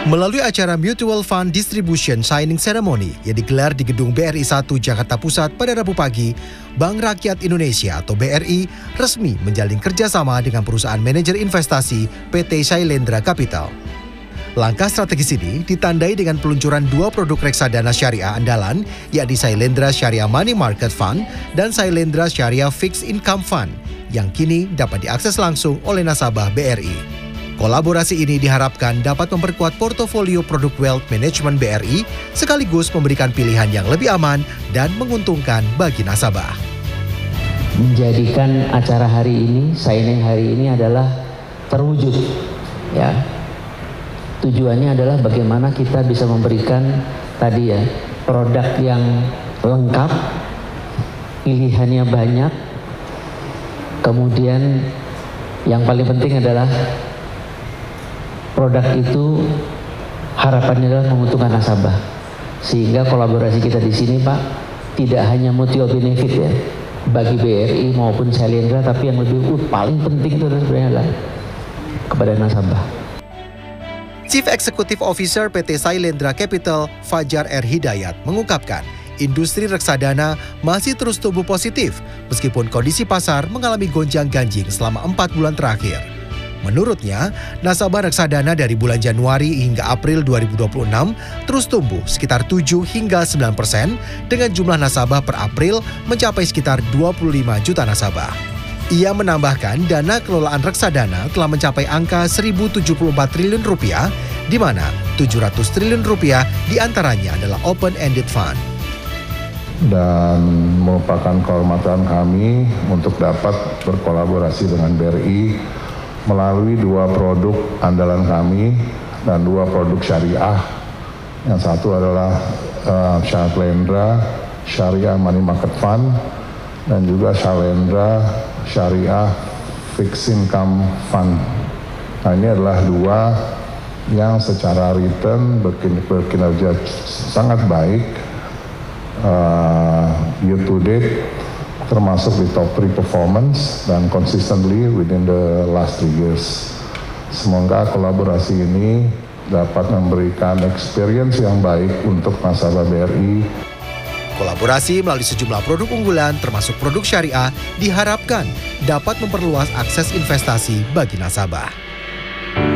Melalui acara Mutual Fund Distribution Signing Ceremony yang digelar di Gedung BRI 1 Jakarta Pusat pada Rabu pagi, Bank Rakyat Indonesia atau BRI resmi menjalin kerjasama dengan perusahaan manajer investasi PT Shailendra Capital. Langkah strategis ini ditandai dengan peluncuran dua produk reksadana syariah andalan, yakni Shailendra Sharia Money Market Fund dan Shailendra Sharia Fixed Income Fund, yang kini dapat diakses langsung oleh nasabah BRI. Kolaborasi ini diharapkan dapat memperkuat portofolio produk wealth management BRI sekaligus memberikan pilihan yang lebih aman dan menguntungkan bagi nasabah. Menjadikan acara hari ini, signing hari ini adalah terwujud. Ya. Tujuannya adalah bagaimana kita bisa memberikan tadi ya produk yang lengkap, pilihannya banyak, kemudian yang paling penting adalah produk itu harapannya adalah menguntungkan nasabah. Sehingga kolaborasi kita di sini, Pak, tidak hanya mutual benefit ya bagi BRI maupun Shailendra, tapi yang lebih paling penting itu sebenarnya adalah kepada nasabah. Chief Executive Officer PT Shailendra Capital, Fajar R. Hidayat, mengungkapkan industri reksadana masih terus tumbuh positif meskipun kondisi pasar mengalami gonjang-ganjing selama 4 bulan terakhir. Menurutnya, nasabah reksadana dari bulan Januari hingga April 2026 terus tumbuh sekitar 7 hingga 9% dengan jumlah nasabah per April mencapai sekitar 25 juta nasabah. Ia menambahkan dana kelolaan reksadana telah mencapai angka Rp1.074 triliun, di mana Rp700 triliun diantaranya adalah open-ended fund. Dan merupakan kehormatan kami untuk dapat berkolaborasi dengan BRI melalui dua produk andalan kami dan dua produk syariah. Yang satu adalah Shailendra Sharia Money Market Fund dan juga Shailendra Sharia Fixed Income Fund. Nah, ini adalah dua yang secara return berkinerja sangat baik year to date, termasuk di top 3 performance dan consistently within the last 3 years. Semoga kolaborasi ini dapat memberikan experience yang baik untuk nasabah BRI. Kolaborasi melalui sejumlah produk unggulan termasuk produk syariah diharapkan dapat memperluas akses investasi bagi nasabah.